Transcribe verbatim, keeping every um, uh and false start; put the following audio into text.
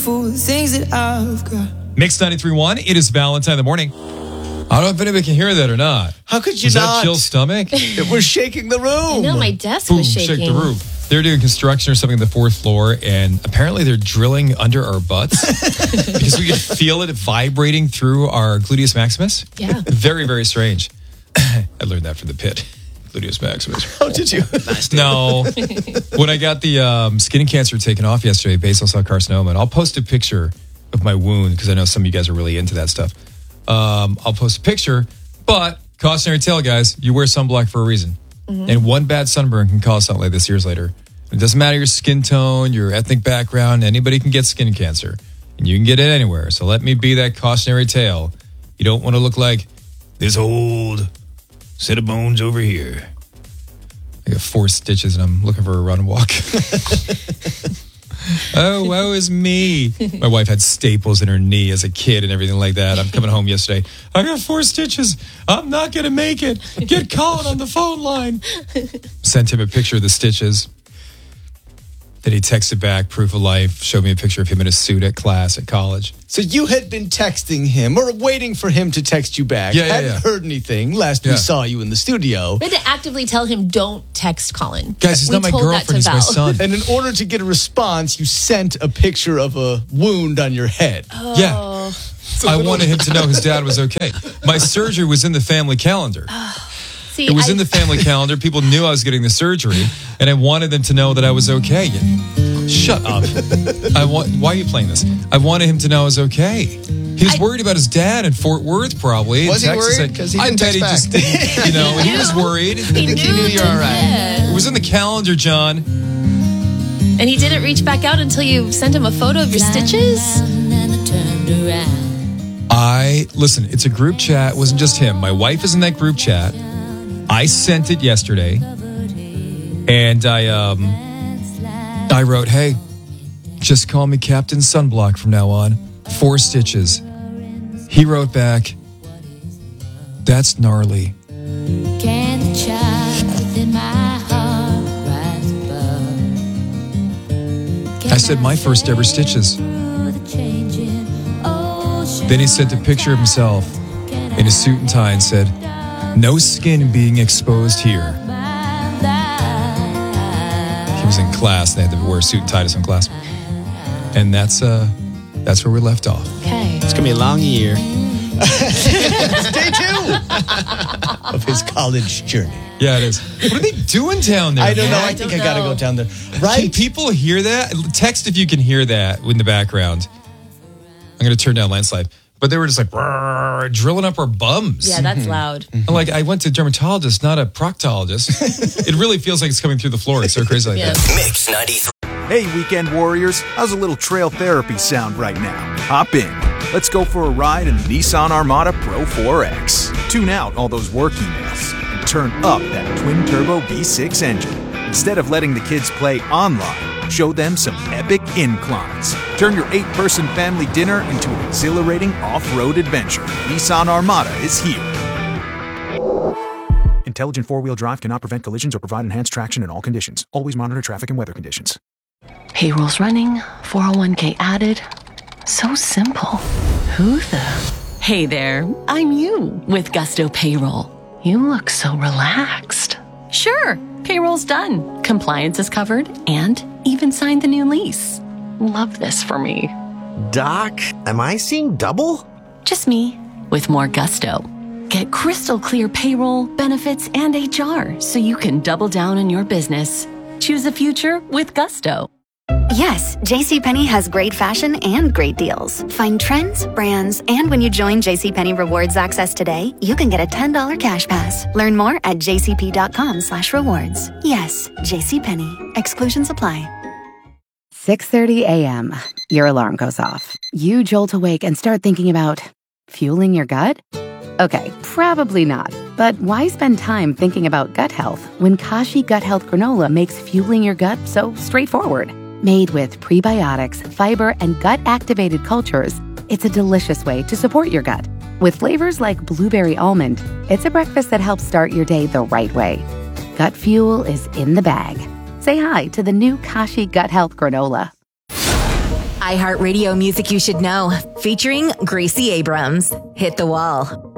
things that I've got. Mix ninety-three point one, it is Valentine in the morning. I don't know if anybody can hear that or not. How could you was not? Was that Jill's stomach? It was shaking the room. I know, my desk Boom, was shaking. Shake the roof. They're doing construction or something on the fourth floor, and apparently they're drilling under our butts because we could feel it vibrating through our gluteus maximus. Yeah. Very, very strange. I learned that from the pit. Gluteus maximus. How did you? No. When I got the um, skin cancer taken off yesterday, basal cell carcinoma, and I'll post a picture of my wound because I know some of you guys are really into that stuff. Um, I'll post a picture, but cautionary tale, guys, you wear sunblock for a reason. Mm-hmm. And one bad sunburn can cause something like this years later. It doesn't matter your skin tone, your ethnic background, anybody can get skin cancer. And you can get it anywhere. So let me be that cautionary tale. You don't want to look like this old set of bones over here. I got four stitches and I'm looking for a run and walk. Oh, woe is me. My wife had staples in her knee as a kid and everything like that. I'm coming home yesterday. I got four stitches. I'm not going to make it. Get Colin on the phone line. Sent him a picture of the stitches. Then he texted back, proof of life, showed me a picture of him in a suit at class at college. So you had been texting him or waiting for him to text you back. Yeah, yeah, Hadn't yeah. heard anything last Yeah. we saw you in the studio. We had to actively tell him, don't text Colin. Guys, he's We not my told that girlfriend, he's to my Val. son. And in order to get a response, you sent a picture of a wound on your head. Oh. Yeah. I wanted him to know his dad was okay. My surgery was in the family calendar. See, It was I, in the family calendar. People knew I was getting the surgery, and I wanted them to know that I was okay. Shut up. I want. Why are you playing this? I wanted him to know I was okay. He was I- worried about his dad in Fort Worth, probably. Was he Texas worried? said, 'Cause he I didn't bet text he back. just didn't, you know, he was worried. He think he knew you were all right. Yeah. It was in the calendar, John. And he didn't reach back out until you sent him a photo of your stitches? I, listen, it's a group chat. It wasn't just him. My wife is in that group chat. I sent it yesterday. And I, um, I wrote, hey, just call me Captain Sunblock from now on. Four stitches. He wrote back, that's gnarly. I said, my first ever stitches. Then he sent a picture of himself in a suit and tie and said, no skin being exposed here. He was in class. They had to wear a suit and tie to some class. And that's uh, that's where we left off. Okay. It's going to be a long year. Day two of his college journey. Yeah, it is. What are they doing down there? I don't know. man? I I think I don't got to know. go down there. Can Right? people hear that? Text if you can hear that in the background. I'm going to turn down landslide. But they were just like "Brrr," drilling up our bums. Yeah, that's loud. And like I went to a dermatologist, not a proctologist. It really feels like it's coming through the floor. It's so crazy like Yeah. that. Mix ninety-three. Hey, weekend warriors, how's a little trail therapy sound right now? Hop in. Let's go for a ride in the Nissan Armada Pro four X. Tune out all those work emails and turn up that twin-turbo V six engine. Instead of letting the kids play online, show them some epic inclines. Turn your eight-person family dinner into an exhilarating off-road adventure. Nissan Armada is here. Intelligent four-wheel drive cannot prevent collisions or provide enhanced traction in all conditions. Always monitor traffic and weather conditions. Payroll's running, four oh one k added. So simple. Who the? Hey there, I'm you with Gusto Payroll. You look so relaxed. Sure, payroll's done. Compliance is covered and even signed the new lease. Love this for me. Doc, am I seeing double? Just me with more gusto. Get crystal clear payroll, benefits, and H R so you can double down on your business. Choose a future with Gusto. Yes, JCPenney has great fashion and great deals. Find trends, brands, and when you join JCPenney Rewards Access today, you can get a ten dollars cash pass. Learn more at jcp.com slash rewards. Yes, JCPenney. Exclusions apply. six thirty a.m. Your alarm goes off. You jolt awake and start thinking about fueling your gut? Okay, probably not. But why spend time thinking about gut health when Kashi Gut Health Granola makes fueling your gut so straightforward? Made with prebiotics, fiber, and gut-activated cultures, it's a delicious way to support your gut. With flavors like blueberry almond, it's a breakfast that helps start your day the right way. Gut fuel is in the bag. Say hi to the new Kashi Gut Health Granola. iHeartRadio Music You Should Know, featuring Gracie Abrams. Hit the Wall.